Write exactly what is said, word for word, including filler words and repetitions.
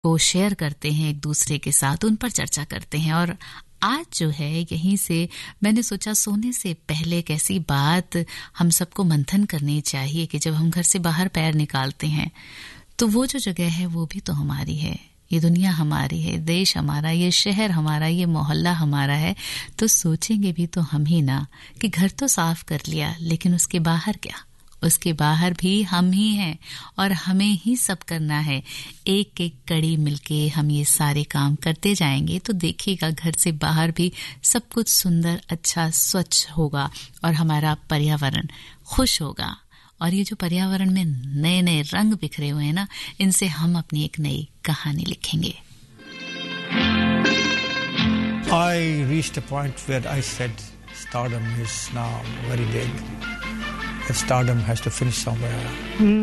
को शेयर करते हैं एक दूसरे के साथ, उन पर चर्चा करते हैं। और आज जो है यहीं से मैंने सोचा सोने से पहले एक ऐसी बात हम सबको मंथन करनी चाहिए कि जब हम घर से बाहर पैर निकालते हैं तो वो जो जगह है वो भी तो हमारी है, ये दुनिया हमारी है, देश हमारा, ये शहर हमारा, ये मोहल्ला हमारा है। तो सोचेंगे भी तो हम ही ना कि घर तो साफ कर लिया, लेकिन उसके बाहर क्या? उसके बाहर भी हम ही हैं और हमें ही सब करना है। एक एक कड़ी मिलके हम ये सारे काम करते जाएंगे तो देखिएगा घर से बाहर भी सब कुछ सुंदर, अच्छा, स्वच्छ होगा और हमारा पर्यावरण खुश होगा। और ये जो पर्यावरण में नए नए रंग बिखरे हुए हैं ना, इनसे हम अपनी एक नई कहानी लिखेंगे। I reached a point where I said stardom is now very big. That stardom has to finish somewhere.